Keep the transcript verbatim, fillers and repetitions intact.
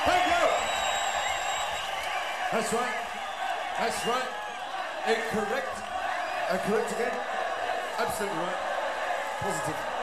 Thank you. That's right. That's right. Incorrect. Uh, correct again. Absolutely right. Positive.